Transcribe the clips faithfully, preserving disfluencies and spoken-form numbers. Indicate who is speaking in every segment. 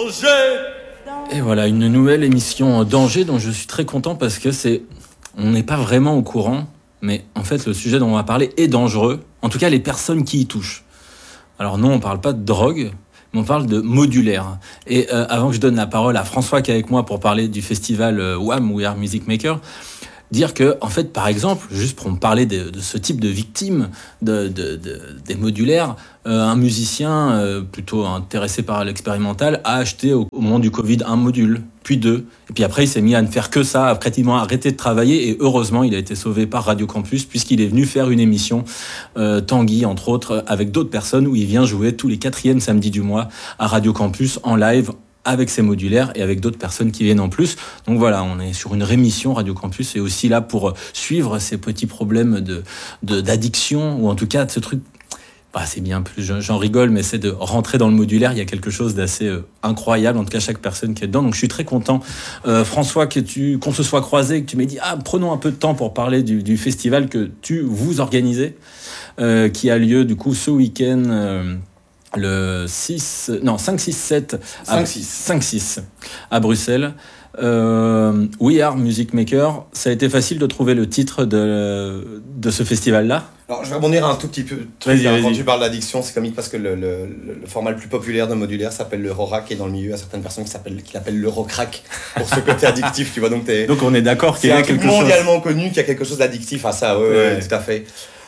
Speaker 1: Et voilà, une nouvelle émission Danger dont je suis très content parce que c'est, on n'est pas vraiment au courant, mais en fait le sujet dont on va parler est dangereux, en tout cas les personnes qui y touchent. Alors non, on parle pas de drogue, mais on parle de modulaire. Et euh, avant que je donne la parole à François qui est avec moi pour parler du festival euh, W A M, We Are Music Maker, dire que, en fait, par exemple, juste pour me parler de, de ce type de victimes de, de, de, des modulaires, euh, un musicien euh, plutôt intéressé par l'expérimental a acheté au, au moment du Covid un module, puis deux. Et puis après, il s'est mis à ne faire que ça, a pratiquement arrêté de travailler. Et heureusement, il a été sauvé par Radio Campus puisqu'il est venu faire une émission, euh, Tanguy, entre autres, avec d'autres personnes où il vient jouer tous les quatrièmes samedis du mois à Radio Campus en live, avec ses modulaires et avec d'autres personnes qui viennent en plus. Donc voilà, on est sur une rémission. Radio Campus est aussi là pour suivre ces petits problèmes de, de, d'addiction, ou en tout cas de ce truc, bah, c'est bien plus, j'en rigole, mais c'est de rentrer dans le modulaire. Il y a quelque chose d'assez euh, incroyable, en tout cas chaque personne qui est dedans. Donc je suis très content, euh, François, que tu, qu'on se soit croisés, que tu m'aies dit, ah, prenons un peu de temps pour parler du, du festival que tu, vous organisez, euh, qui a lieu du coup ce week-end, euh, le six, non, cinq, six, sept,
Speaker 2: cinq, six.
Speaker 1: cinq, six à Bruxelles. Euh, We Are Music Maker. Ça a été facile de trouver le titre de, de ce festival-là?
Speaker 2: Alors, je vais rebondir un tout petit peu.
Speaker 1: Vas-y,
Speaker 2: Quand
Speaker 1: vas-y.
Speaker 2: tu parles d'addiction, c'est comique parce que le, le, le format le plus populaire de modulaire s'appelle l'Eurorack, et dans le milieu, il y a certaines personnes qui, qui l'appellent l'Eurocrack pour ce côté addictif, tu vois. Donc, t'es,
Speaker 1: donc on est d'accord qu'il y a quelque chose.
Speaker 2: C'est mondialement connu qu'il y a quelque chose d'addictif à ça, oui,
Speaker 1: ouais.
Speaker 2: ouais, tout à fait.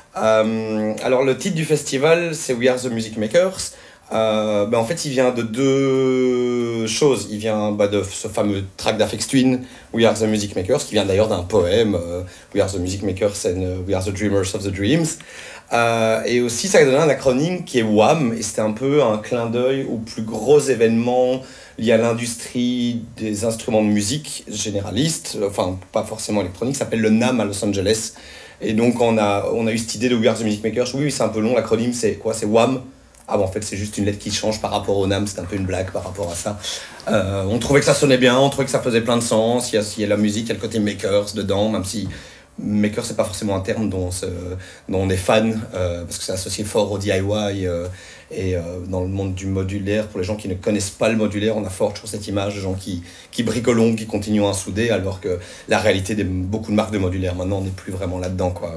Speaker 2: Euh, alors, le titre du festival, c'est We Are the Music Makers. Euh, ben en fait, il vient de deux choses. Il vient bah, de ce fameux track d'Aphex Twin, We Are the Music Makers, qui vient d'ailleurs d'un poème, euh, We Are the Music Makers and uh, We Are the Dreamers of the Dreams. Euh, et aussi, ça a donné un acronyme qui est W A M, et c'était un peu un clin d'œil aux plus gros événements liés à l'industrie des instruments de musique généralistes, enfin, pas forcément électroniques, ça s'appelle le NAMM à Los Angeles. Et donc, on a, on a eu cette idée de We Are the Music Makers. Oui, oui, c'est un peu long, l'acronyme, c'est quoi? C'est W A M. Ah bon, en fait, c'est juste une lettre qui change par rapport au NAMM, c'est un peu une blague par rapport à ça. Euh, on trouvait que ça sonnait bien, on trouvait que ça faisait plein de sens, il y a, il y a la musique, il y a le côté makers dedans, même si maker, c'est pas forcément un terme dont on, se, dont on est fan, euh, parce que c'est associé fort au D I Y, euh, et euh, dans le monde du modulaire, pour les gens qui ne connaissent pas le modulaire, on a fort toujours cette image de gens qui, qui bricolent, qui continuent à souder, alors que la réalité de beaucoup de marques de modulaire, maintenant, on n'est plus vraiment là-dedans, quoi.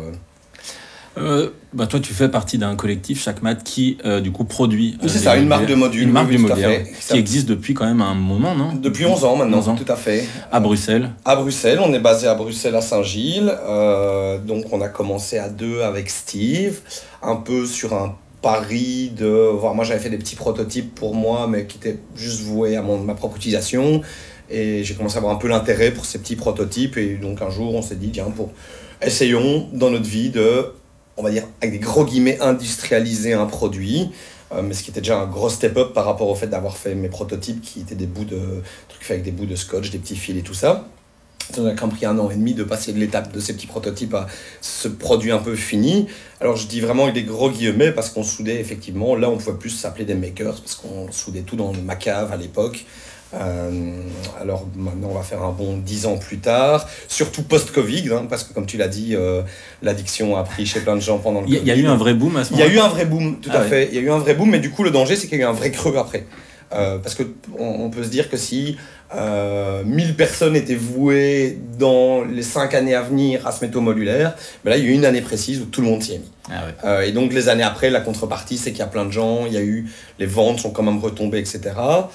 Speaker 1: Euh, bah toi, tu fais partie d'un collectif, Chakmat, qui euh, du coup produit.
Speaker 2: Oui, c'est ça, une marque de modules.
Speaker 1: Une marque
Speaker 2: oui,
Speaker 1: de
Speaker 2: oui,
Speaker 1: modulaire qui
Speaker 2: ça...
Speaker 1: existe depuis quand même un moment, non?
Speaker 2: Depuis onze ans maintenant,
Speaker 1: onze ans.
Speaker 2: Tout à fait.
Speaker 1: À Bruxelles.
Speaker 2: À Bruxelles, on est basé à Bruxelles, à Saint-Gilles. Euh, donc, on a commencé à deux avec Steve, un peu sur un pari de voir. Moi, j'avais fait des petits prototypes pour moi, mais qui étaient juste voués à mon, ma propre utilisation. Et j'ai commencé à avoir un peu l'intérêt pour ces petits prototypes. Et donc, un jour, on s'est dit, tiens, pour... essayons dans notre vie de, on va dire, avec des gros guillemets, industrialiser un produit, euh, mais ce qui était déjà un gros step-up par rapport au fait d'avoir fait mes prototypes qui étaient des bouts de trucs faits avec des bouts de scotch, des petits fils et tout ça. Ça nous a quand même pris un an et demi de passer de l'étape de ces petits prototypes à ce produit un peu fini. Alors je dis vraiment avec des gros guillemets parce qu'on soudait effectivement, là on pouvait plus s'appeler des makers parce qu'on soudait tout dans ma cave à l'époque. Euh, alors maintenant on va faire un bon dix ans plus tard, surtout post-Covid, hein, parce que comme tu l'as dit, euh, l'addiction a pris chez plein de gens pendant le Covid.
Speaker 1: Il y a eu un vrai boom à ce
Speaker 2: moment-là. Il y a eu un
Speaker 1: vrai
Speaker 2: boom, tout
Speaker 1: ah
Speaker 2: à
Speaker 1: ouais.
Speaker 2: fait. Il y a eu un vrai boom, mais du coup le danger c'est qu'il y a eu un vrai creux après. Euh, parce qu'on on peut se dire que si euh, mille personnes étaient vouées dans les cinq années à venir à se mettre au modulaire, ben là il y a eu une année précise où tout le monde s'y est mis.
Speaker 1: Ah ouais.
Speaker 2: euh, et donc les années après, la contrepartie c'est qu'il y a plein de gens, il y a eu, les ventes sont quand même retombées, et cetera.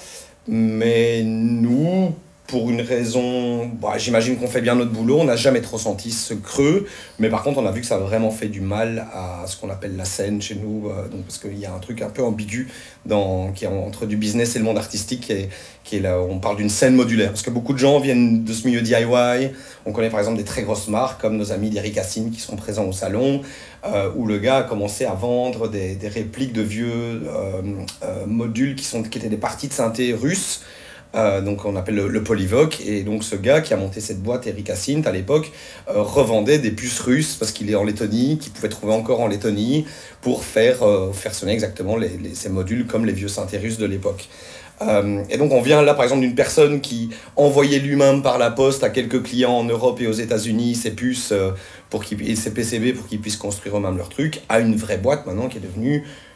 Speaker 2: Mais nous, pour une raison, bah, j'imagine qu'on fait bien notre boulot, on n'a jamais trop senti ce creux, mais par contre on a vu que ça a vraiment fait du mal à ce qu'on appelle la scène chez nous, euh, donc, parce qu'il y a un truc un peu ambigu dans, qui est entre du business et le monde artistique, qui est, qui est là, on parle d'une scène modulaire, parce que beaucoup de gens viennent de ce milieu D I Y, on connaît par exemple des très grosses marques comme nos amis d'Eric Hassine qui sont présents au salon, euh, où le gars a commencé à vendre des, des répliques de vieux euh, euh, modules qui, sont, qui étaient des parties de synthé russes. Euh, donc on appelle le, le Polyvoc, et donc ce gars qui a monté cette boîte, Eric Hassine à l'époque, euh, revendait des puces russes parce qu'il est en Lettonie, qu'il pouvait trouver encore en Lettonie pour faire, euh, faire sonner exactement les, les, ces modules comme les vieux synthés russes de l'époque. Euh, et donc on vient là par exemple d'une personne qui envoyait lui-même par la poste à quelques clients en Europe et aux États-Unis ses puces euh, pour qu'ils, et ses P C B pour qu'ils puissent construire eux-mêmes leurs trucs, à une vraie boîte maintenant qui est devenue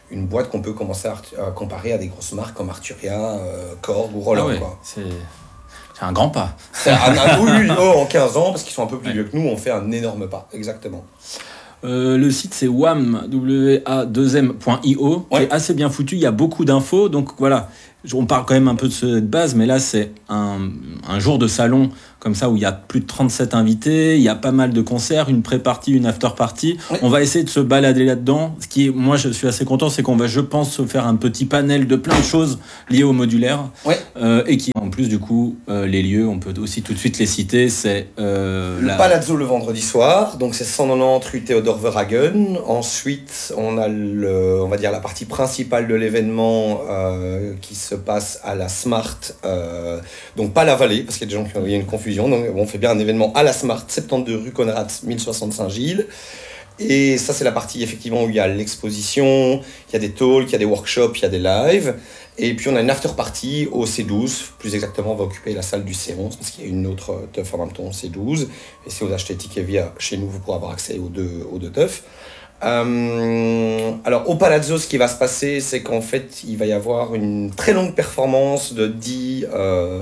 Speaker 2: une boîte qu'on peut commencer à, à comparer à des grosses marques comme Arturia, euh, Korg ou Roland.
Speaker 1: Ah ouais,
Speaker 2: quoi.
Speaker 1: C'est... c'est un grand pas.
Speaker 2: C'est un, un, oui, oui, oh, en quinze ans, parce qu'ils sont un peu plus
Speaker 1: ouais.
Speaker 2: vieux que nous, on fait un énorme pas, exactement.
Speaker 1: Euh, le site c'est wam point i o, qui
Speaker 2: ouais.
Speaker 1: est assez bien foutu, il y a beaucoup d'infos, donc voilà, on parle quand même un peu de cette base, mais là c'est un, un jour de salon comme ça où il y a plus de trente-sept invités, il y a pas mal de concerts, une pré-party, une after-party, ouais. On va essayer de se balader là-dedans. Ce qui est, moi je suis assez content, c'est qu'on va, je pense, se faire un petit panel de plein de choses liées au modulaire,
Speaker 2: ouais.
Speaker 1: euh, et qui en plus du coup euh, les lieux, on peut aussi tout de suite les citer, c'est euh,
Speaker 2: le
Speaker 1: la...
Speaker 2: Palazzo le vendredi soir, donc c'est cent quatre-vingt-dix rue Theodor Verhagen. Ensuite on a le, on va dire la partie principale de l'événement euh, qui se passe à la Smart, euh, donc pas la Vallée, parce qu'il y a des gens qui ont il y a une confusion. Donc on fait bien un événement à la Smart, soixante-douze rue Conrad, mille soixante Saint-Gilles. Et ça, c'est la partie effectivement où il y a l'exposition, il y a des talks, il y a des workshops, il y a des lives. Et puis on a une after party au C douze, plus exactement, on va occuper la salle du C onze, parce qu'il y a une autre teuf en même temps au C douze. Et si vous achetez ticket via chez nous, vous pourrez avoir accès aux deux, aux deux teufs. Euh, alors au Palazzo, ce qui va se passer, c'est qu'en fait, il va y avoir une très longue performance de dix euh,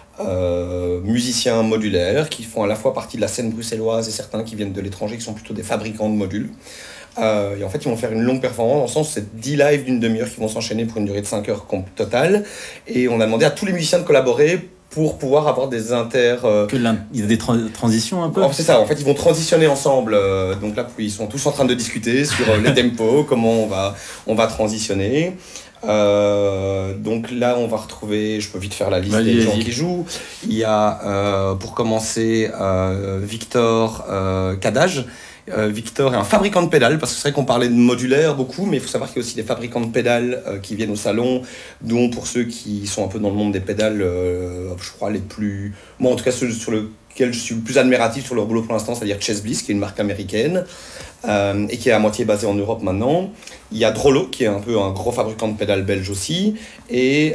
Speaker 2: Euh, musiciens modulaires qui font à la fois partie de la scène bruxelloise et certains qui viennent de l'étranger qui sont plutôt des fabricants de modules. Euh, et en fait, ils vont faire une longue performance, dans le sens où c'est dix lives d'une demi-heure qui vont s'enchaîner pour une durée de cinq heures totale. Et on a demandé à tous les musiciens de collaborer pour pouvoir avoir des inter... Euh...
Speaker 1: Que il y a des tra- transitions un peu.
Speaker 2: Oh, c'est ça, en fait, ils vont transitionner ensemble. Euh, donc là, ils sont tous en train de discuter sur euh, les tempos, comment on va, on va transitionner. Euh, donc là, on va retrouver, je peux vite faire la liste
Speaker 1: vas-y,
Speaker 2: des gens
Speaker 1: vas-y.
Speaker 2: qui jouent. Il y a, euh, pour commencer, euh, Victor euh, Cadage. Euh, Victor est un fabricant de pédales, parce que c'est vrai qu'on parlait de modulaire beaucoup, mais il faut savoir qu'il y a aussi des fabricants de pédales euh, qui viennent au salon, dont pour ceux qui sont un peu dans le monde des pédales, euh, je crois les plus... Moi, en tout cas, ceux sur lequel je suis le plus admiratif sur leur boulot pour l'instant, c'est-à-dire Chess Bliss, qui est une marque américaine. Euh, et qui est à moitié basé en Europe maintenant. Il y a Drollo, qui est un peu un gros fabricant de pédales belge aussi. Et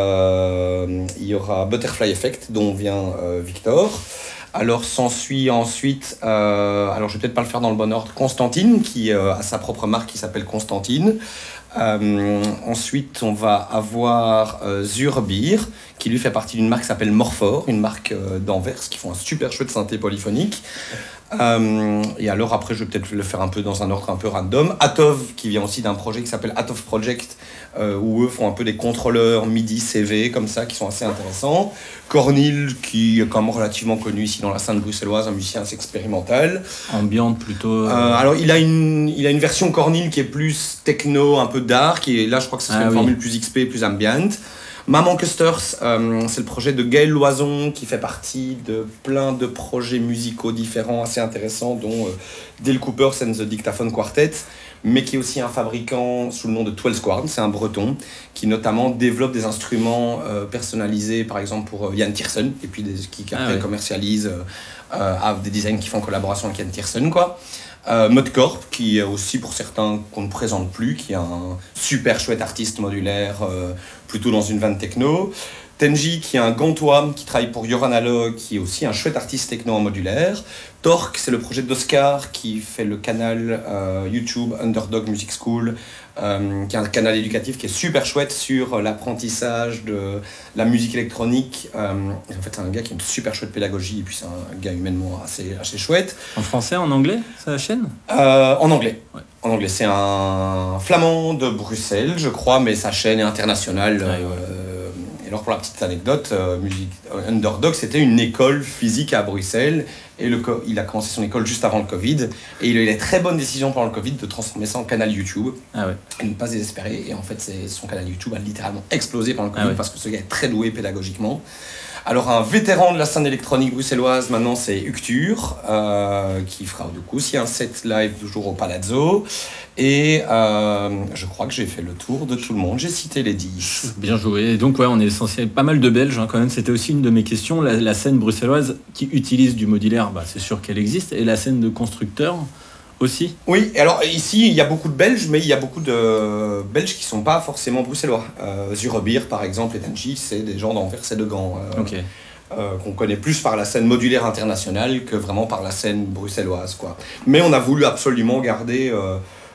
Speaker 2: euh, il y aura Butterfly Effect, dont vient euh, Victor. Alors s'ensuit ensuite, euh, alors je vais peut-être pas le faire dans le bon ordre, Constantine, qui euh, a sa propre marque qui s'appelle Constantine. Euh, ensuite, on va avoir euh, Zurbier, qui lui fait partie d'une marque qui s'appelle Morphor, une marque euh, d'Anvers, qui font un super chouette synthé polyphonique. Euh, et alors après, je vais peut-être le faire un peu dans un ordre un peu random. Atov, qui vient aussi d'un projet qui s'appelle Atov Project, euh, où eux font un peu des contrôleurs MIDI C V comme ça, qui sont assez intéressants. Cornil, qui est quand même relativement connu ici dans la scène bruxelloise, un musicien assez expérimental.
Speaker 1: Ambiante plutôt. Euh...
Speaker 2: Euh, alors il a une, il a une version Cornil qui est plus techno, un peu dark, et là je crois que ce serait
Speaker 1: ah,
Speaker 2: une
Speaker 1: oui.
Speaker 2: formule plus X P, plus ambient. Maman Custers, euh, c'est le projet de Gaël Loison qui fait partie de plein de projets musicaux différents assez intéressants, dont euh, Dale Cooper's and the Dictaphone Quartet, mais qui est aussi un fabricant sous le nom de twelve Square, c'est un breton, qui notamment développe des instruments euh, personnalisés, par exemple pour euh, Jan Tiersen, et puis des, qui
Speaker 1: ah,
Speaker 2: après
Speaker 1: ouais.
Speaker 2: commercialise euh, euh, des designs qui font en collaboration avec Jan Tiersen, quoi. Euh, Modcorp, qui est aussi pour certains qu'on ne présente plus, qui est un super chouette artiste modulaire, euh, plutôt dans une vanne techno. Tenji, qui est un gantois qui travaille pour Your Analog, qui est aussi un chouette artiste techno en modulaire. Torque, c'est le projet d'Oscar, qui fait le canal euh, YouTube Underdog Music School, euh, qui est un canal éducatif qui est super chouette sur l'apprentissage de la musique électronique. Euh, en fait, c'est un gars qui a une super chouette pédagogie, et puis c'est un gars humainement assez, assez chouette.
Speaker 1: En français, en anglais, sa chaîne
Speaker 2: euh, En anglais.
Speaker 1: Ouais.
Speaker 2: En anglais, c'est un flamand de Bruxelles, je crois, mais sa chaîne est internationale.
Speaker 1: Ouais, ouais.
Speaker 2: Euh, et alors, pour la petite anecdote, euh, musique, Underdog, c'était une école physique à Bruxelles. Et le, il a commencé son école juste avant le Covid. Et il a eu la très bonne décision pendant le Covid de transformer ça en canal YouTube.
Speaker 1: Ah ouais.
Speaker 2: Et ne pas désespérer. Et en fait, c'est, son canal YouTube a littéralement explosé pendant le Covid,
Speaker 1: ah ouais.
Speaker 2: parce que ce gars est très doué pédagogiquement. Alors, un vétéran de la scène électronique bruxelloise, maintenant, c'est Ucture, euh, qui fera du coup aussi un set live toujours au Palazzo. Et euh, je crois que j'ai fait le tour de tout le monde. J'ai cité les dix.
Speaker 1: Bien joué. Et donc, ouais, on est essentiel. Pas mal de Belges, hein, quand même. C'était aussi une de mes questions. La, la scène bruxelloise qui utilise du modulaire, bah, c'est sûr qu'elle existe. Et la scène de constructeurs aussi.
Speaker 2: Oui, et alors ici, il y a beaucoup de Belges, mais il y a beaucoup de Belges qui ne sont pas forcément bruxellois. Euh, Zurbier, par exemple, et Tenji, c'est des gens d'Anvers et de Gand. Euh,
Speaker 1: ok.
Speaker 2: Euh, qu'on connaît plus par la scène modulaire internationale que vraiment par la scène bruxelloise, quoi. Mais on a voulu absolument garder euh,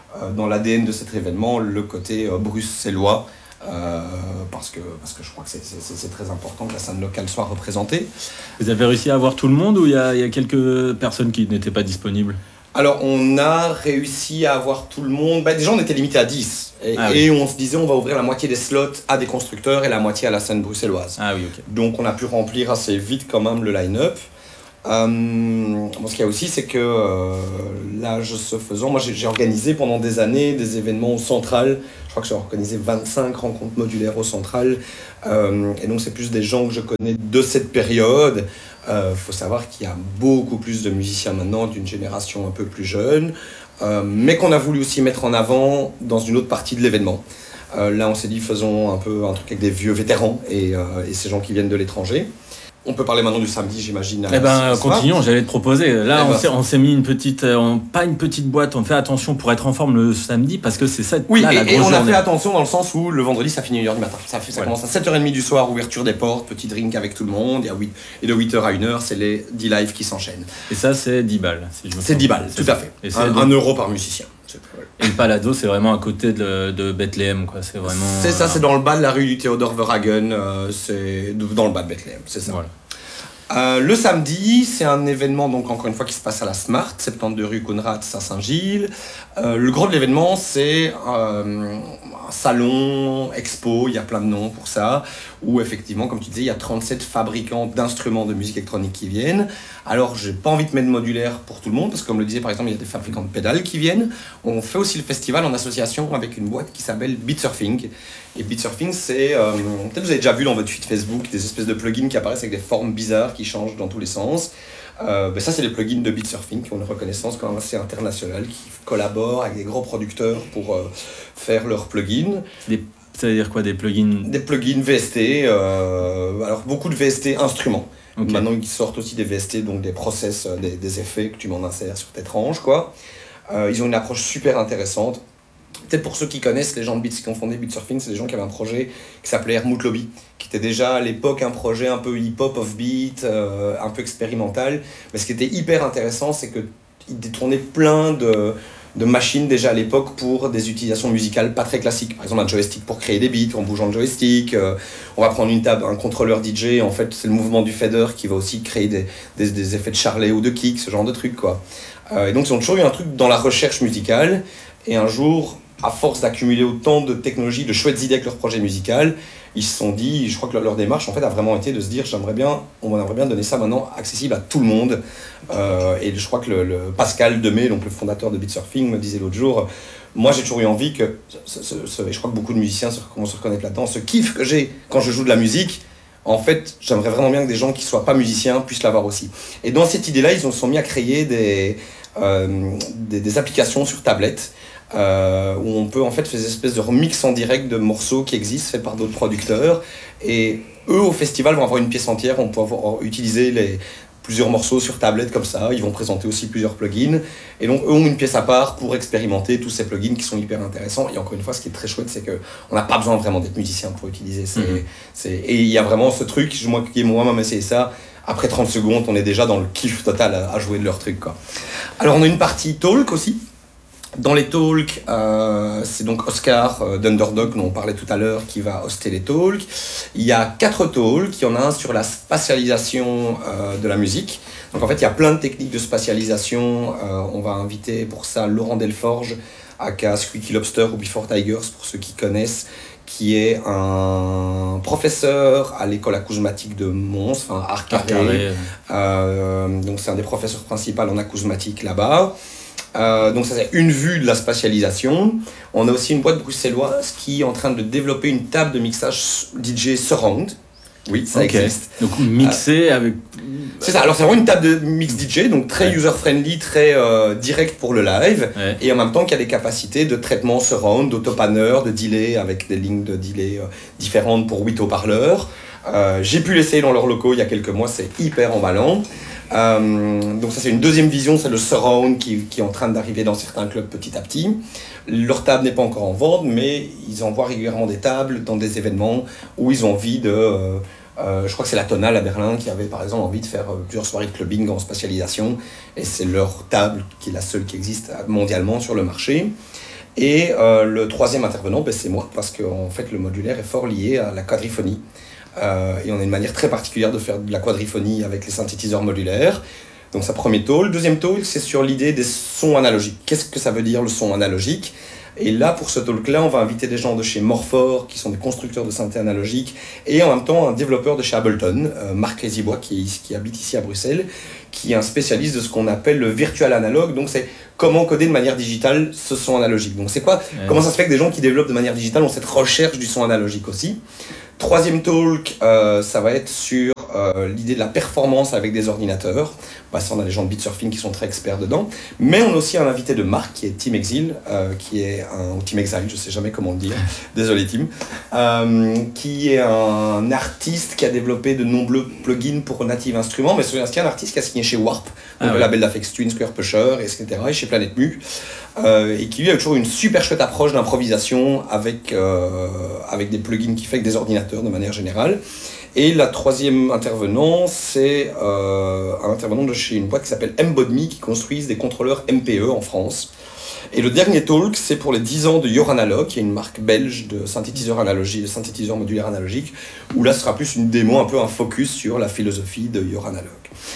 Speaker 2: euh, dans l'A D N de cet événement le côté euh, bruxellois, euh, parce, que, parce que je crois que c'est, c'est, c'est très important que la scène locale soit représentée.
Speaker 1: Vous avez réussi à avoir tout le monde ou il y a, il y a quelques personnes qui n'étaient pas disponibles?
Speaker 2: Alors, on a réussi à avoir tout le monde. Bah, déjà, on était limité à dix. Et, ah, oui. et on se disait, on va ouvrir la moitié des slots à des constructeurs et la moitié à la scène bruxelloise.
Speaker 1: Ah oui, ok.
Speaker 2: Donc, on a pu remplir assez vite quand même le line-up. Euh, bon, ce qu'il y a aussi, c'est que euh, l'âge se faisant, moi j'ai, j'ai organisé pendant des années des événements au Central. Je crois que j'ai organisé vingt-cinq rencontres modulaires au Central. Euh, et donc, c'est plus des gens que je connais de cette période. Il euh, faut savoir qu'il y a beaucoup plus de musiciens maintenant, d'une génération un peu plus jeune, euh, mais qu'on a voulu aussi mettre en avant dans une autre partie de l'événement. Euh, là, on s'est dit, faisons un peu un truc avec des vieux vétérans et, euh, et ces gens qui viennent de l'étranger. On peut parler maintenant du samedi, j'imagine.
Speaker 1: Eh ben, continuons, j'allais te proposer. Là,
Speaker 2: eh
Speaker 1: on,
Speaker 2: ben.
Speaker 1: s'est, on s'est mis une petite, on, pas une petite boîte, on fait attention pour être en forme le samedi, parce que c'est ça,
Speaker 2: oui,
Speaker 1: là,
Speaker 2: et,
Speaker 1: la grosse journée.
Speaker 2: Oui, et on a fait attention dans le sens où le vendredi, ça finit une heure du matin. Ça, fait, ça voilà. Commence à sept heures trente du soir, ouverture des portes, petit drink avec tout le monde, et, à huit, et de huit heures à une heure, c'est les dix lives qui s'enchaînent.
Speaker 1: Et ça, c'est dix balles, si je me
Speaker 2: C'est dix balles, tout
Speaker 1: ça.
Speaker 2: à fait.
Speaker 1: Et c'est
Speaker 2: un,
Speaker 1: donc...
Speaker 2: un euro par musicien.
Speaker 1: Et le Palado, c'est vraiment à côté de, de Bethléem, quoi. C'est vraiment.
Speaker 2: C'est ça, euh... c'est dans le bas de la rue du Theodor Verhagen, euh, c'est dans le bas de Bethléem, c'est ça. Voilà. Euh, le samedi, c'est un événement, donc encore une fois, qui se passe à la Smart, soixante-douze rue Conrad à Saint-Gilles. Euh, le gros de l'événement, c'est euh, un salon, expo, il y a plein de noms pour ça, où effectivement, comme tu disais, il y a trente-sept fabricants d'instruments de musique électronique qui viennent. Alors, j'ai pas envie de mettre modulaire pour tout le monde, parce que comme le disait par exemple, il y a des fabricants de pédales qui viennent. On fait aussi le festival en association avec une boîte qui s'appelle Beatsurfing. Et Beatsurfing, c'est, euh, peut-être vous avez déjà vu dans votre feed Facebook des espèces de plugins qui apparaissent avec des formes bizarres qui changent dans tous les sens. Euh, ben ça, c'est les plugins de Beatsurfing qui ont une reconnaissance quand même assez internationale, qui collaborent avec des gros producteurs pour euh, faire leurs plugins.
Speaker 1: Des, ça veut dire quoi, des plugins?
Speaker 2: Des plugins V S T, euh, alors beaucoup de V S T instruments. Okay. Maintenant, ils sortent aussi des V S T, donc des process, des, des effets que tu m'en insères sur tes tranches, quoi. Euh, ils ont une approche super intéressante. Peut-être pour ceux qui connaissent, les gens de Beats qui ont fondé Beatsurfing, c'est des gens qui avaient un projet qui s'appelait Hermout Lobby, qui était déjà à l'époque un projet un peu hip-hop, off-beat, euh, un peu expérimental. Mais ce qui était hyper intéressant, c'est qu'ils détournaient plein de, de machines déjà à l'époque pour des utilisations musicales pas très classiques. Par exemple, un joystick pour créer des beats en bougeant le joystick. Euh, on va prendre une table, un contrôleur D J. En fait, c'est le mouvement du fader qui va aussi créer des, des, des effets de charlet ou de kick, ce genre de trucs, quoi. Euh, et donc, ils ont toujours eu un truc dans la recherche musicale. Et un jour, à force d'accumuler autant de technologies, de chouettes idées avec leur projet musical, ils se sont dit, je crois que leur démarche en fait a vraiment été de se dire, j'aimerais bien, on aimerait bien donner ça maintenant accessible à tout le monde. Euh, et je crois que le, le Pascal Demey, donc le fondateur de Beatsurfing, me disait l'autre jour, moi j'ai toujours eu envie que, ce, ce, ce, et je crois que beaucoup de musiciens se, se reconnaître là-dedans, ce kiff que j'ai quand je joue de la musique, en fait, j'aimerais vraiment bien que des gens qui ne soient pas musiciens puissent l'avoir aussi. Et dans cette idée-là, ils se sont mis à créer des, euh, des, des applications sur tablette. Euh, où on peut en fait faire des espèces de remix en direct de morceaux qui existent faits par d'autres producteurs, et eux au festival vont avoir une pièce entière, on peut avoir, utiliser les, plusieurs morceaux sur tablette comme ça, ils vont présenter aussi plusieurs plugins, et donc eux ont une pièce à part pour expérimenter tous ces plugins qui sont hyper intéressants. Et encore une fois, ce qui est très chouette, c'est qu'on n'a pas besoin vraiment d'être musicien pour utiliser c'est, mm-hmm. c'est, et il y a vraiment ce truc, moi qui ai moi-même essayé ça, après trente secondes on est déjà dans le kiff total à, à jouer de leur truc, quoi. Alors on a une partie talk aussi. Dans les talks, euh, c'est donc Oscar euh, d'Underdog, dont on parlait tout à l'heure, qui va hoster les talks. Il y a quatre talks, il y en a un sur la spatialisation euh, de la musique. Donc en fait, il y a plein de techniques de spatialisation. Euh, on va inviter pour ça Laurent Delforge, aka Squeaky Lobster ou Before Tigers, pour ceux qui connaissent, qui est un professeur à l'école acousmatique de Mons, enfin Art Carré. Euh, donc c'est un des professeurs principaux en acousmatique là-bas. Euh, donc ça c'est une vue de la spatialisation. On a aussi une boîte bruxelloise qui est en train de développer une table de mixage D J surround. Oui, ça okay. existe.
Speaker 1: Donc mixer euh, avec...
Speaker 2: C'est ça, alors c'est vraiment une table de mix D J, donc très ouais. user-friendly, très euh, direct pour le live, ouais. et en même temps qui a des capacités de traitement surround, d'autopaneur, de delay, avec des lignes de delay euh, différentes pour huit haut-parleurs. Euh, j'ai pu l'essayer dans leurs locaux il y a quelques mois, c'est hyper emballant. Euh, donc ça c'est une deuxième vision, c'est le surround qui, qui est en train d'arriver dans certains clubs petit à petit. Leur table n'est pas encore en vente, mais ils envoient régulièrement des tables dans des événements où ils ont envie de... Euh, euh, je crois que c'est la Tonal à Berlin qui avait par exemple envie de faire euh, plusieurs soirées de clubbing en spatialisation, et c'est leur table qui est la seule qui existe mondialement sur le marché. Et euh, le troisième intervenant, ben, c'est moi, parce qu'en fait, le modulaire est fort lié à la quadriphonie. Euh, et on a une manière très particulière de faire de la quadriphonie avec les synthétiseurs modulaires. Donc, ça, premier talk. Deuxième talk, c'est sur l'idée des sons analogiques. Qu'est-ce que ça veut dire, le son analogique ? Et là, pour ce talk-là, on va inviter des gens de chez Morphor, qui sont des constructeurs de synthé analogique, et en même temps un développeur de chez Ableton, euh, Marc Rézibois, qui, qui habite ici à Bruxelles, qui est un spécialiste de ce qu'on appelle le virtual analogue. Donc, c'est comment coder de manière digitale ce son analogique. Donc, c'est quoi ? Ouais. Comment ça se fait que des gens qui développent de manière digitale ont cette recherche du son analogique aussi ? Troisième talk, euh, ça va être sur euh, l'idée de la performance avec des ordinateurs. Bah, ça, on a des gens de Bitsurfing qui sont très experts dedans. Mais on a aussi un invité de Marc, qui est Tim Exile, euh, qui est un... ou Tim Exile, je ne sais jamais comment le dire. Désolé, Tim. Euh, qui est un artiste qui a développé de nombreux plugins pour Native Instruments. Mais c'est aussi un artiste qui a signé chez Warp, donc ah, le ouais. label d'Aphex Twin, Square Pusher, et cetera, et chez Planète Mu. Euh, et qui lui a toujours une super chouette approche d'improvisation avec, euh, avec des plugins qui fait avec des ordinateurs de manière générale. Et la troisième intervenant, c'est euh, un intervenant de chez une boîte qui s'appelle M-Bodme, qui construisent des contrôleurs M P E en France. Et le dernier talk, c'est pour les dix ans de Your Analog, qui est une marque belge de synthétiseurs analogiques, de synthétiseurs modulaires analogiques, où là, ce sera plus une démo, un peu un focus sur la philosophie de Your Analog.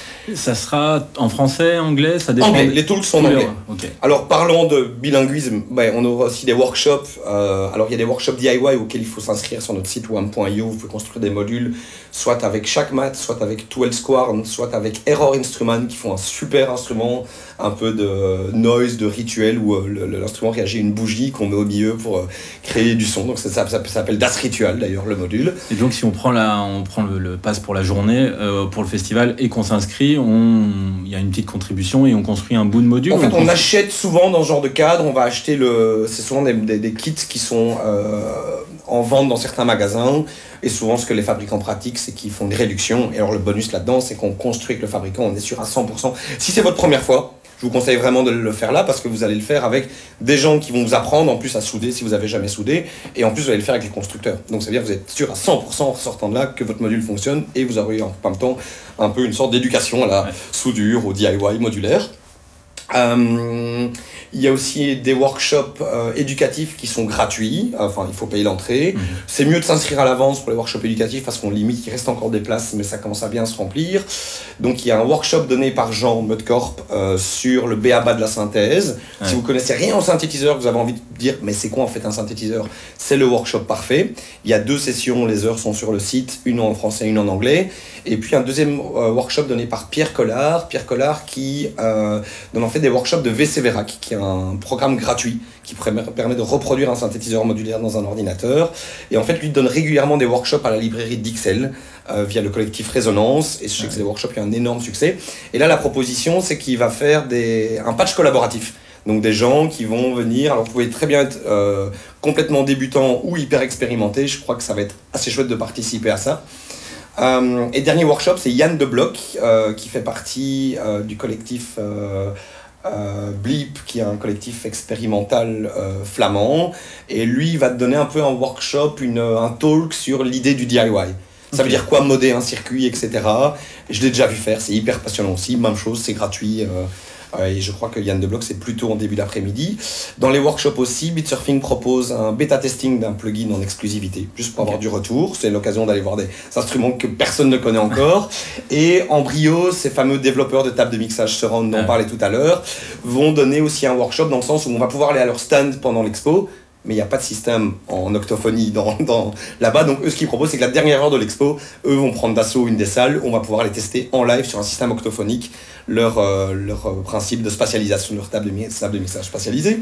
Speaker 1: Ça sera en français, anglais, ça dépend.
Speaker 2: Anglais, les talks sont en anglais. Okay. Alors, parlant de bilinguisme, ben, on aura aussi des workshops. Euh, alors, il y a des workshops D I Y auxquels il faut s'inscrire sur notre site wam point io. Vous pouvez construire des modules, soit avec Shackmat, soit avec twelve Squarn, soit avec Error Instrument, qui font un super instrument, un peu de noise, de rituel, où euh, le, l'instrument réagit à une bougie qu'on met au milieu pour euh, créer du son. Donc, ça, ça, ça s'appelle Das Ritual, d'ailleurs, le module.
Speaker 1: Et donc, si on prend, la, on prend le, le pass pour la journée, euh, pour le festival, et qu'on s'inscrit, on... il y a une petite contribution et on construit un bout de module.
Speaker 2: En fait, on,
Speaker 1: construit...
Speaker 2: achète souvent dans ce genre de cadre, on va acheter le... C'est souvent des, des, des kits qui sont euh, en vente dans certains magasins. Et souvent, ce que les fabricants pratiquent, c'est qu'ils font des réductions. Et alors, le bonus là-dedans, c'est qu'on construit avec le fabricant, on est sûr à cent pour cent. Si c'est votre première fois, je vous conseille vraiment de le faire là, parce que vous allez le faire avec des gens qui vont vous apprendre en plus à souder si vous n'avez jamais soudé, et en plus vous allez le faire avec les constructeurs. Donc ça veut dire que vous êtes sûr à cent pour cent en sortant de là que votre module fonctionne, et vous aurez en même temps un peu une sorte d'éducation à la ouais. soudure, au D I Y modulaire. Euh, il y a aussi des workshops euh, éducatifs qui sont gratuits, enfin il faut payer l'entrée. Mmh. C'est mieux de s'inscrire à l'avance pour les workshops éducatifs parce qu'on limite, il reste encore des places, mais ça commence à bien se remplir. Donc il y a un workshop donné par Jean Mudcorp euh, sur le B A B A de la synthèse. Ouais. Si vous connaissez rien au synthétiseur, vous avez envie de dire mais c'est quoi en fait un synthétiseur, c'est le workshop parfait. Il y a deux sessions, les heures sont sur le site, une en français, une en anglais. Et puis un deuxième euh, workshop donné par Pierre Collard, Pierre Collard qui euh, donne en fait des workshops de V C Verac, qui est un programme gratuit qui permet de reproduire un synthétiseur modulaire dans un ordinateur. Et en fait, lui donne régulièrement des workshops à la librairie d'Ixelles euh, via le collectif Résonance. Et je sais que c'est des workshops qui ont un énorme succès. Et là, la proposition, c'est qu'il va faire des, un patch collaboratif. Donc des gens qui vont venir, alors vous pouvez très bien être euh, complètement débutant ou hyper expérimenté. Je crois que ça va être assez chouette de participer à ça. Euh, et dernier workshop, c'est Yann de Bloch, euh, qui fait partie euh, du collectif euh, euh, Bleep, qui est un collectif expérimental euh, flamand. Et lui, il va te donner un peu un workshop, une, un talk sur l'idée du D I Y. Ça okay. veut dire quoi modder un circuit, et cetera. Et je l'ai déjà vu faire, c'est hyper passionnant aussi. Même chose, c'est gratuit. Euh, Et je crois que Yann de Bloch, c'est plutôt en début d'après-midi. Dans les workshops aussi, Bitsurfing propose un bêta-testing d'un plugin en exclusivité, juste pour avoir okay. du retour. C'est l'occasion d'aller voir des instruments que personne ne connaît encore. Et Embryo, ces fameux développeurs de tables de mixage surround dont on parlait tout à l'heure, vont donner aussi un workshop dans le sens où on va pouvoir aller à leur stand pendant l'expo. Mais il n'y a pas de système en octophonie dans, dans, là-bas. Donc, eux, ce qu'ils proposent, c'est que la dernière heure de l'expo, eux vont prendre d'assaut une des salles. On va pouvoir les tester en live sur un système octophonique, leur, euh, leur principe de spatialisation de leur table de, table de mixage spatialisée.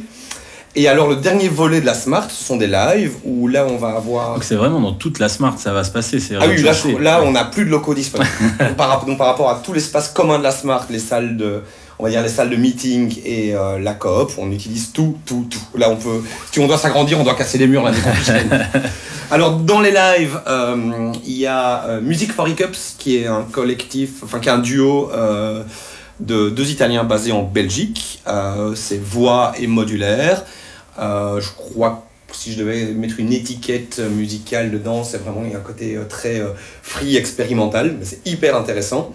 Speaker 2: Et alors, le dernier volet de la Smart, ce sont des lives où là, on va avoir...
Speaker 1: Donc, c'est vraiment dans toute la Smart, ça va se passer. C'est
Speaker 2: ah oui, là, là, on n'a plus de locaux disponibles. donc, par, donc, par rapport à tout l'espace commun de la Smart, les salles de... on va dire les salles de meeting et euh, la coop, on utilise tout, tout, tout. Là, on peut, si on doit s'agrandir, on doit casser les murs l'année prochaine. Alors, dans les lives, euh, il y a euh, Music for Hiccups, qui est un collectif, enfin, qui est un duo euh, de deux Italiens basés en Belgique. Euh, c'est voix et modulaire. Euh, je crois que si je devais mettre une étiquette musicale dedans, c'est vraiment, il y a un côté euh, très euh, free, expérimental, mais c'est hyper intéressant.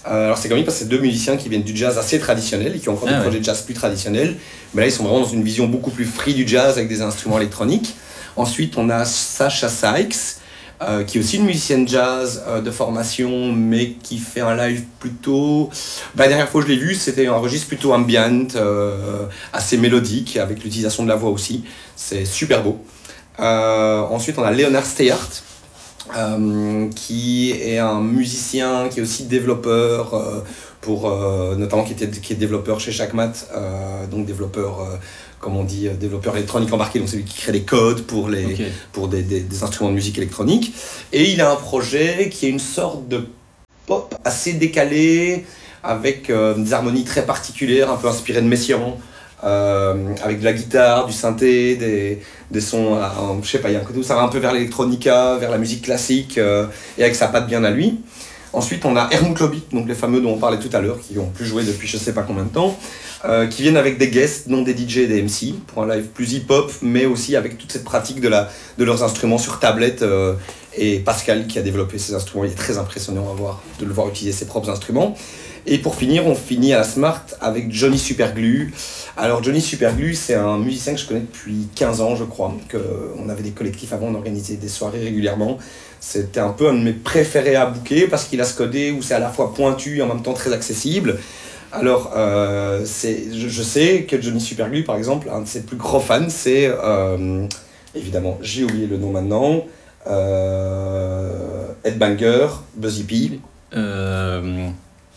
Speaker 2: Euh, alors c'est comique parce que c'est deux musiciens qui viennent du jazz assez traditionnel et qui ont encore ah des ouais. projets de jazz plus traditionnels. Mais là, ils sont vraiment dans une vision beaucoup plus free du jazz avec des instruments électroniques. Ensuite, on a Sasha Sykes, euh, qui est aussi une musicienne jazz euh, de formation, mais qui fait un live plutôt... Bah, la dernière fois que je l'ai vu, c'était un registre plutôt ambient, euh, assez mélodique, avec l'utilisation de la voix aussi. C'est super beau. Euh, ensuite, on a Leonard Steyart, euh, qui est un musicien, qui est aussi développeur, euh, pour, euh, notamment qui, était, qui est développeur chez Jacquemat, euh, donc développeur... Euh, comme on dit, développeur électronique embarqué, donc c'est lui qui crée les codes pour, les, okay. pour des, des, des instruments de musique électronique. Et il a un projet qui est une sorte de pop assez décalé, avec euh, des harmonies très particulières, un peu inspirées de Messiaen, euh, avec de la guitare, du synthé, des, des sons, euh, je sais pas, il y a un côté où ça va un peu vers l'électronica, vers la musique classique, euh, et avec sa patte bien à lui. Ensuite, on a Helmut Lobby, donc les fameux dont on parlait tout à l'heure, qui ont plus joué depuis je sais pas combien de temps, euh, qui viennent avec des guests, non des D J et des M C, pour un live plus hip-hop, mais aussi avec toute cette pratique de, la, de leurs instruments sur tablette. Euh, et Pascal, qui a développé ces instruments, il est très impressionnant à voir, de le voir utiliser ses propres instruments. Et pour finir, on finit à la Smart avec Johnny Superglue. Alors Johnny Superglue, c'est un musicien que je connais depuis quinze ans, je crois. Que on avait des collectifs avant, on organisait des soirées régulièrement. C'était un peu un de mes préférés à booker parce qu'il a ce côté où c'est à la fois pointu et en même temps très accessible. Alors, euh, c'est, je, je sais que Johnny Superglue, par exemple, un de ses plus gros fans, c'est, euh, évidemment, j'ai oublié le nom maintenant, euh, Headbanger, Buzzy P.
Speaker 1: Euh...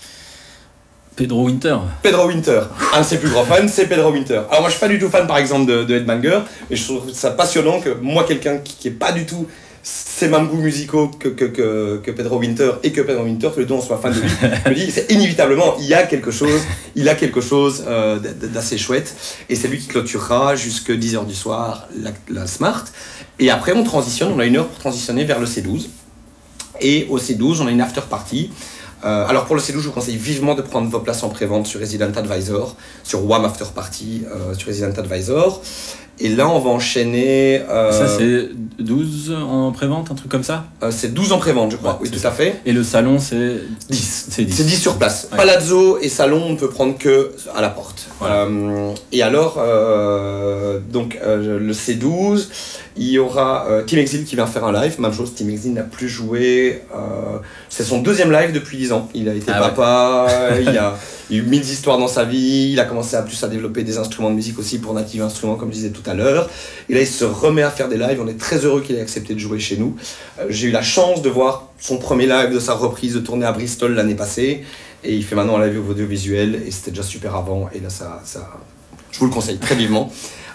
Speaker 1: Pedro Winter.
Speaker 2: Pedro Winter. Un de ses plus grands fans, c'est Pedro Winter. Alors moi, je suis pas du tout fan, par exemple, de, de Headbanger, mais je trouve ça passionnant que moi, quelqu'un qui, qui est pas du tout ces mêmes goûts musicaux que, que, que, que Pedro Winter et que Pedro Winter, tous les deux, on soit fan de lui. Je me dis, c'est inévitablement, il y a quelque chose, il a quelque chose euh, d'assez chouette. Et c'est lui qui clôturera jusqu'à dix heures du soir la, la Smart. Et après, on transitionne, on a une heure pour transitionner vers le C douze. Et au C douze, on a une after party. Euh, alors pour le C douze, je vous conseille vivement de prendre vos places en pré-vente sur Resident Advisor, sur W A M After Party, euh, sur Resident Advisor. Et là, on va enchaîner... Euh,
Speaker 1: ça, c'est douze en pré-vente, un truc comme ça
Speaker 2: euh, C'est douze en pré-vente, je crois. Ouais, oui, tout ça. à fait.
Speaker 1: Et le salon, c'est
Speaker 2: dix. C'est dix. C'est dix sur place. Ouais. Palazzo et salon, on ne peut prendre que à la porte. Voilà. Euh, et alors, euh, donc, euh, le C douze, il y aura euh, Team Exile qui vient faire un live. Même chose, Team Exile n'a plus joué. Euh, c'est son deuxième live depuis dix ans. Il a été ah papa, ouais. il a... Il y a eu mille histoires dans sa vie, il a commencé à plus à développer des instruments de musique aussi pour Native Instruments, comme je disais tout à l'heure. Et là, il se remet à faire des lives. On est très heureux qu'il ait accepté de jouer chez nous. Euh, j'ai eu la chance de voir son premier live de sa reprise de tournée à Bristol l'année passée. Et il fait maintenant un live audiovisuel. Et c'était déjà super avant. Et là, ça, ça... je vous le conseille très vivement.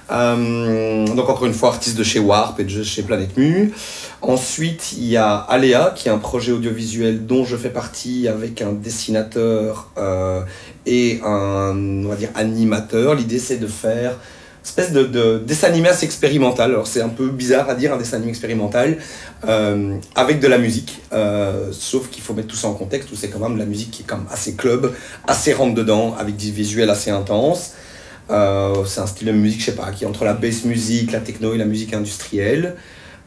Speaker 2: Euh, donc encore une fois, artiste de chez Warp et de chez Planète Mu. Ensuite, il y a Aléa, qui est un projet audiovisuel dont je fais partie avec un dessinateur euh, et un, on va dire, animateur. L'idée, c'est de faire une espèce de, de dessin animé assez expérimental. Alors c'est un peu bizarre à dire, un dessin animé expérimental, euh, avec de la musique. Euh, sauf qu'il faut mettre tout ça en contexte, où c'est quand même de la musique qui est quand même assez club, assez rentre-dedans, avec des visuels assez intenses. Euh, c'est un style de musique, je sais pas, qui est entre la bass music, la techno et la musique industrielle.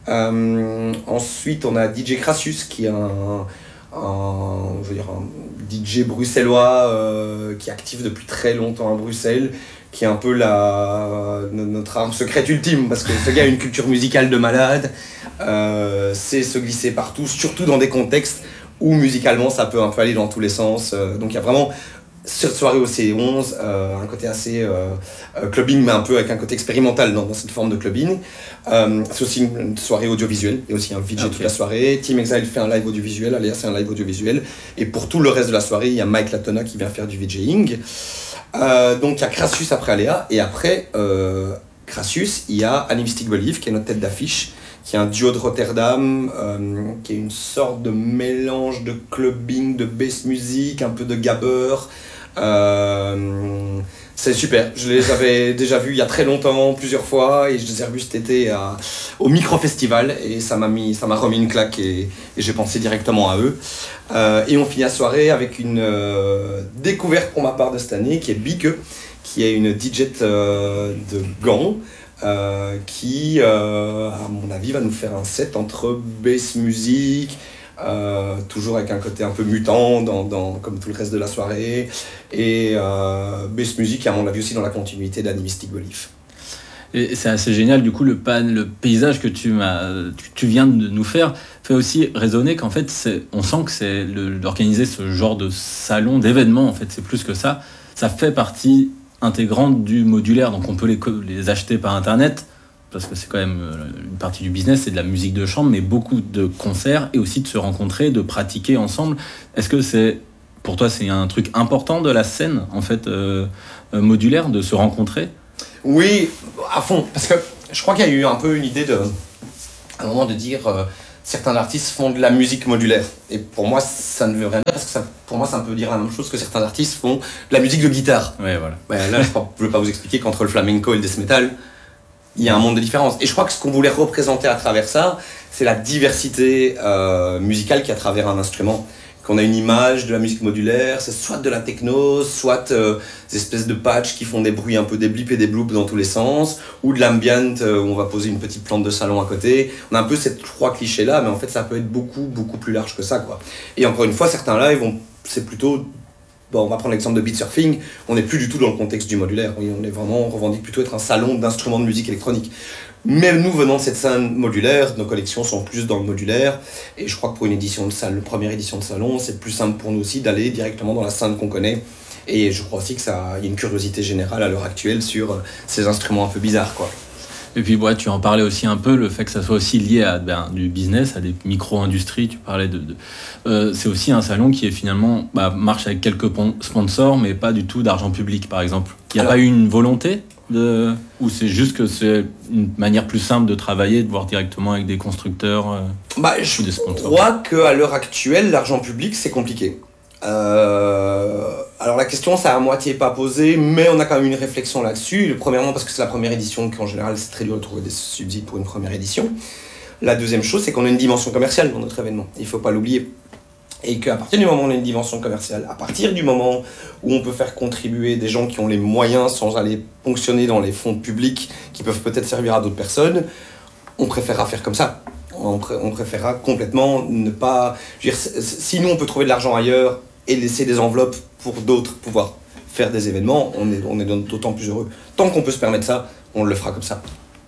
Speaker 2: Euh, ensuite, on a D J Crassus, qui est un, un, je veux dire, un D J bruxellois euh, qui est actif depuis très longtemps à Bruxelles, qui est un peu la, notre arme secrète ultime, parce que ce gars a une culture musicale de malade, euh, sait se glisser partout, surtout dans des contextes où musicalement ça peut un peu aller dans tous les sens. Euh, donc il y a vraiment... cette soirée au C onze, euh, un côté assez euh, euh, clubbing, mais un peu avec un côté expérimental dans, dans cette forme de clubbing. Euh, c'est aussi une, une soirée audiovisuelle, et aussi un V J okay. toute la soirée. Team Exile fait un live audiovisuel, Aléa c'est un live audiovisuel. Et pour tout le reste de la soirée, il y a Mike Latona qui vient faire du VJing. Euh, donc il y a Crassus après Aléa, et après euh, Crassus, il y a Animistic Belief, qui est notre tête d'affiche, qui est un duo de Rotterdam, euh, qui est une sorte de mélange de clubbing, de bass music, un peu de gabber. Euh, c'est super, je les avais déjà vus il y a très longtemps, plusieurs fois, et je les ai revus cet été à, au Micro Festival, et ça m'a mis, ça m'a remis une claque, et, et j'ai pensé directement à eux. Euh, et on finit la soirée avec une euh, découverte pour ma part de cette année, qui est Bike, qui est une D J euh, de Gand, euh, qui, euh, à mon avis, va nous faire un set entre bass music, euh, toujours avec un côté un peu mutant, dans, dans, comme tout le reste de la soirée. Et euh, bass music, à mon avis, aussi dans la continuité d'Animistic Belief.
Speaker 1: Et c'est assez génial, du coup, le, pan, le paysage que tu, m'as, tu, tu viens de nous faire fait aussi résonner qu'en fait, c'est, on sent que c'est le, d'organiser ce genre de salon, d'événement, en fait, c'est plus que ça. Ça fait partie intégrante du modulaire, donc on peut les, les acheter par Internet, parce que c'est quand même une partie du business, c'est de la musique de chambre, mais beaucoup de concerts, et aussi de se rencontrer, de pratiquer ensemble. Est-ce que c'est, pour toi, c'est un truc important de la scène, en fait, euh, modulaire, de se rencontrer ?
Speaker 2: Oui, à fond, parce que je crois qu'il y a eu un peu une idée de, à un moment de dire euh, certains artistes font de la musique modulaire. Et pour moi, ça ne veut rien dire, parce que ça, pour moi, ça peut dire la même chose que certains artistes font de la musique de guitare.
Speaker 1: Ouais, voilà.
Speaker 2: Ouais, là, je ne veux pas vous expliquer qu'entre le flamenco et le death metal, il y a un monde de différence. Et je crois que ce qu'on voulait représenter à travers ça, c'est la diversité euh, musicale qu'il y a à travers un instrument. Qu'on a une image de la musique modulaire, c'est soit de la techno, soit euh, des espèces de patchs qui font des bruits un peu des blips et des bloops dans tous les sens, ou de l'ambient euh, où on va poser une petite plante de salon à côté. On a un peu ces trois clichés-là, mais en fait ça peut être beaucoup, beaucoup plus large que ça, quoi. Et encore une fois, certains lives, on, c'est plutôt... Bon, on va prendre l'exemple de Beat Surfing, on n'est plus du tout dans le contexte du modulaire. On est vraiment, on revendique plutôt être un salon d'instruments de musique électronique. Mais nous, venant de cette scène modulaire, nos collections sont plus dans le modulaire. Et je crois que pour une édition de salon, une première édition de salon, c'est plus simple pour nous aussi d'aller directement dans la scène qu'on connaît. Et je crois aussi qu'il y a une curiosité générale à l'heure actuelle sur ces instruments un peu bizarres, quoi.
Speaker 1: Et puis ouais, tu en parlais aussi un peu, le fait que ça soit aussi lié à ben, du business, à des micro-industries, tu parlais de... de euh, c'est aussi un salon qui est finalement bah, marche avec quelques sponsors, mais pas du tout d'argent public, par exemple. Il n'y a Alors, pas eu une volonté de... Ou c'est juste que c'est une manière plus simple de travailler, de voir directement avec des constructeurs euh,
Speaker 2: bah, ou des sponsors. Je crois qu'à l'heure actuelle, l'argent public, c'est compliqué. Euh, alors la question c'est à moitié pas posée, mais on a quand même une réflexion là-dessus. Premièrement parce que c'est la première édition, qu'en général c'est très dur de trouver des subsides pour une première édition. La deuxième chose c'est qu'on a une dimension commerciale dans notre événement, il faut pas l'oublier. Et qu'à partir du moment où on a une dimension commerciale, à partir du moment où on peut faire contribuer des gens qui ont les moyens sans aller ponctionner dans les fonds publics qui peuvent peut-être servir à d'autres personnes, on préférera faire comme ça. On, pr- on préférera complètement ne pas... Je veux dire, si nous on peut trouver de l'argent ailleurs et laisser des enveloppes pour d'autres pouvoir faire des événements, on est, on est d'autant plus heureux. Tant qu'on peut se permettre ça, on le fera comme ça.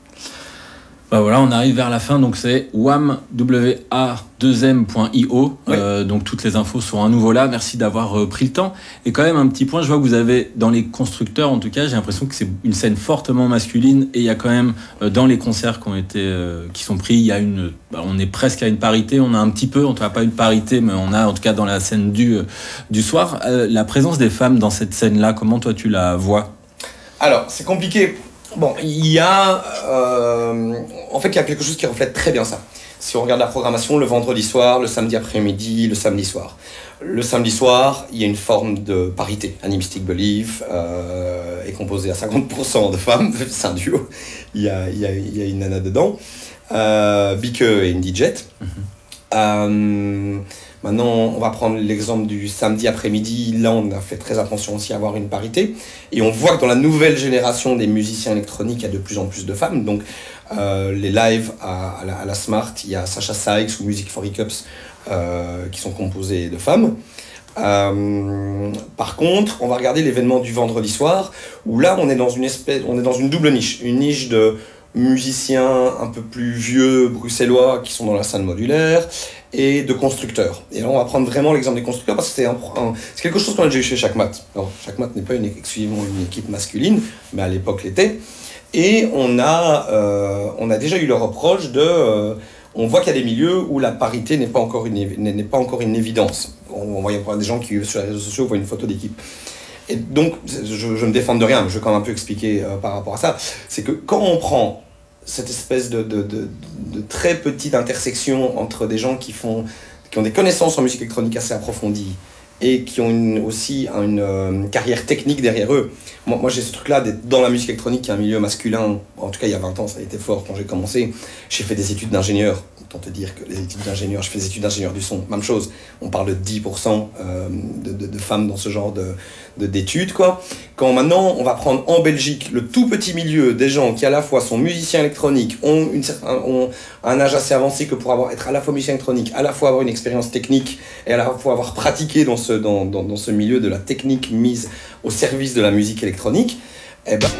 Speaker 1: Bah voilà, on arrive vers la fin, donc c'est wam deux m point i o, oui. euh, donc toutes les infos sont à nouveau là, merci d'avoir euh, pris le temps. Et quand même un petit point, je vois que vous avez, dans les constructeurs en tout cas, j'ai l'impression que c'est une scène fortement masculine, et il y a quand même, euh, dans les concerts qui ont été, euh, qui sont pris, il y a une, bah, on est presque à une parité, on a un petit peu, on n'a pas une parité, mais on a en tout cas dans la scène du, euh, du soir, euh, la présence des femmes dans cette scène-là, comment toi tu la vois ?
Speaker 2: Alors, c'est compliqué. Bon, il y a... Euh, en fait, il y a quelque chose qui reflète très bien ça. Si on regarde la programmation, le vendredi soir, le samedi après-midi, le samedi soir. Le samedi soir, il y a une forme de parité. Animistic Belief euh, est composé à cinquante pour cent de femmes, c'est un duo. Il y a, il y a, il y a une nana dedans. Euh, Bike et Indie Jet. Mm-hmm. Euh, Maintenant, on va prendre l'exemple du samedi après-midi. Là, on a fait très attention aussi à avoir une parité. Et on voit que dans la nouvelle génération des musiciens électroniques, il y a de plus en plus de femmes. Donc, euh, les lives à, à, la, à la Smart, il y a Sasha Sykes ou Music for Hiccups euh, qui sont composés de femmes. Euh, par contre, on va regarder l'événement du vendredi soir, où là, on est dans une espèce, on est dans une double niche. Une niche de musiciens un peu plus vieux bruxellois qui sont dans la scène modulaire et de constructeurs. Et là, on va prendre vraiment l'exemple des constructeurs parce que c'est, un, un, c'est quelque chose qu'on a déjà eu chez Chakmat. Alors, Chakmat n'est pas une, exclusivement une équipe masculine, mais à l'époque l'était. Et on a, euh, on a déjà eu le reproche de... Euh, on voit qu'il y a des milieux où la parité n'est pas encore une, n'est pas encore une évidence. On, on voit des gens qui, sur les réseaux sociaux, voient une photo d'équipe. Et donc, je, je me défends de rien, mais je vais quand même un peu expliquer euh, par rapport à ça. C'est que quand on prend cette espèce de, de, de, de très petite intersection entre des gens qui, font, qui ont des connaissances en musique électronique assez approfondies et qui ont une, aussi une euh, carrière technique derrière eux. moi, moi j'ai ce truc-là d'être dans la musique électronique, qui est un milieu masculin. En tout cas, il y a vingt ans, ça a été fort quand j'ai commencé. J'ai fait des études d'ingénieur. Autant te dire que les études d'ingénieur, je fais des études d'ingénieur du son, même chose. On parle de dix pour cent euh, de, de, de femmes dans ce genre de, de, d'études, quoi. Quand maintenant, on va prendre en Belgique le tout petit milieu des gens qui à la fois sont musiciens électroniques, ont, une, ont un âge assez avancé que pour avoir, être à la fois musicien électronique, à la fois avoir une expérience technique et à la fois avoir pratiqué dans ce, dans, dans, dans ce milieu de la technique mise au service de la musique électronique, eh ben,